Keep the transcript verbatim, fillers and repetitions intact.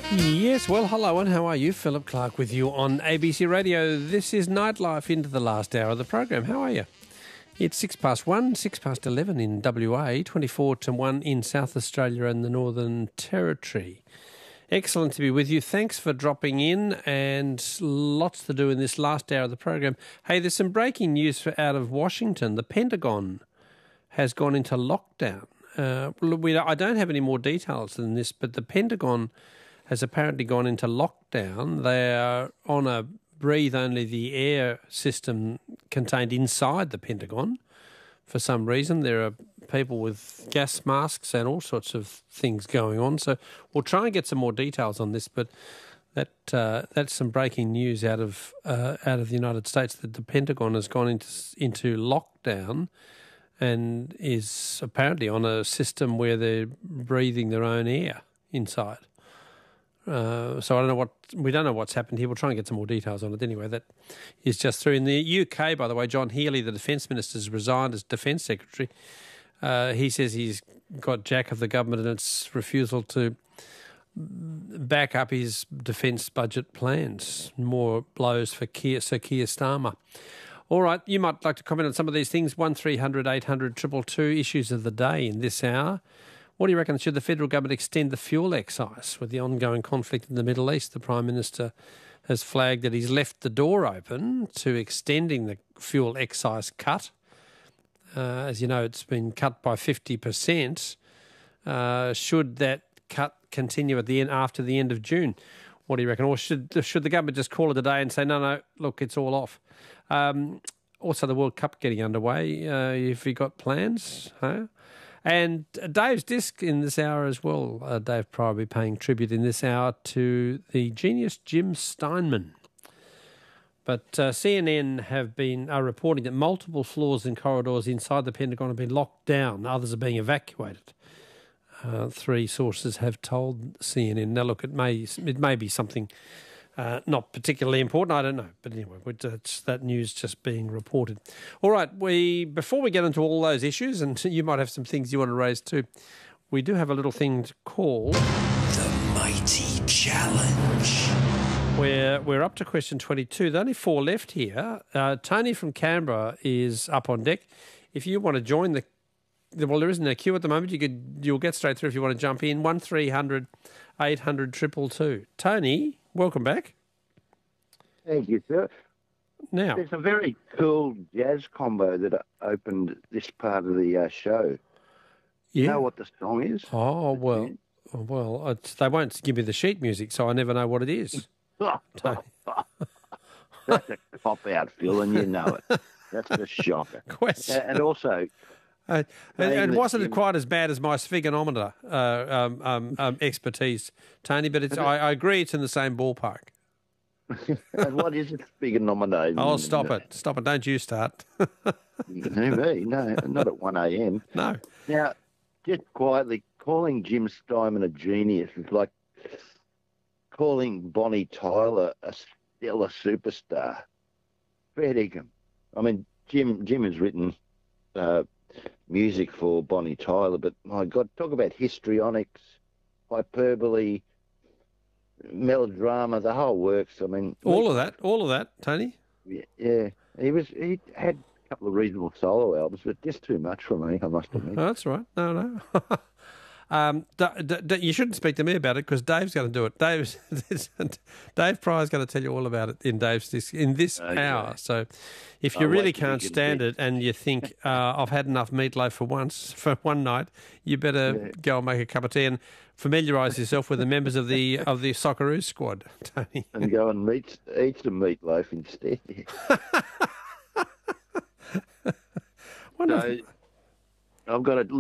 Yes, well, hello and how are you? Philip Clark with you on A B C Radio. This is Nightlife into the last hour of the program. How are you? It's six past one, six past eleven in W A, twenty-four to one in South Australia and the Northern Territory. Excellent to be with you. Thanks for dropping in, and lots to do in this last hour of the program. Hey, there's some breaking news for, out of Washington. The Pentagon has gone into lockdown. Uh, we, I don't have any more details than this, but the Pentagon has apparently gone into lockdown. They are on a breathe only the air system contained inside the Pentagon. For some reason, there are people with gas masks and all sorts of things going on. So we'll try and get some more details on this, but that uh, that's some breaking news out of uh, out of the United States that the Pentagon has gone into into lockdown and is apparently on a system where they're breathing their own air inside. Uh, so I don't know what we don't know what's happened here. We'll try and get some more details on it. Anyway, that is just through. In the U K, by the way, John Healey, the Defence Minister, has resigned as Defence Secretary. Uh, he says he's got jack of the government and its refusal to back up his defence budget plans. More blows for Keir, Sir Keir Starmer. All right, you might like to comment on some of these things. One three hundred eight hundred two two two issues of the day in this hour. What do you reckon? Should the federal government extend the fuel excise with the ongoing conflict in the Middle East? The Prime Minister has flagged that he's left the door open to extending the fuel excise cut. Uh, as you know, it's been cut by fifty percent. Uh, should that cut continue at the end after the end of June? What do you reckon? Or should should the government just call it a day and say, no, no, look, it's all off? Um, also, the World Cup getting underway. Uh, have you got plans? Huh? And Dave's disc in this hour as well. Uh, Dave Pryor will be paying tribute in this hour to the genius Jim Steinman. But uh, C N N have been are reporting that multiple floors and corridors inside the Pentagon have been locked down. Others are being evacuated. Uh, three sources have told C N N. Now, look, it may it may be something uh, not particularly important. I don't know, but anyway, it's that news just being reported. All right, we before we get into all those issues, and you might have some things you want to raise too, we do have a little thing to call the Mighty Challenge. We're, we're up to question twenty-two. There's only four left here. Uh, Tony from Canberra is up on deck. If you want to join the, well, there isn't a queue at the moment. You could, you'll get straight through if you want to jump in. one three hundred eight hundred two two two. Tony, welcome back. Thank you, sir. Now, there's a very cool jazz combo that opened this part of the uh, show. Yeah. You know what the song is? Oh, well, well, it's, they won't give me the sheet music, so I never know what it is. That's a cop-out, Phil, and you know it. That's a shocker. Question. And also... Uh, and, and wasn't it quite as bad as my sphyganometer uh, um, um, um, expertise, Tony? But it's, I, I agree it's in the same ballpark. And what is it, sphyganometer? Oh, stop it. Stop it. Don't you start. No, me. No, not at one a.m. No. Now, just quietly, calling Jim Steinman a genius is like calling Bonnie Tyler a stellar superstar. Fair dinkum. I mean, Jim Jim has written uh, music for Bonnie Tyler, but my God, talk about histrionics, hyperbole, melodrama, the whole works. I mean, all of that, all of that, Tony. Yeah, yeah. He was. He had a couple of reasonable solo albums, but just too much for me, I must admit. Oh, that's right. No, no. Um, d- d- d- you shouldn't speak to me about it because Dave's going to do it. Dave's, Dave Pryor's going to tell you all about it in Dave's disc, in this okay. hour. So, if you I'll really wait till can't we get stand big. it and you think uh, I've had enough meatloaf for once for one night, you better Yeah. go and make a cup of tea and familiarise yourself with the members of the of the Socceroos squad, Tony. And go and meet, eat some meatloaf instead. Wonder So, if- I've got a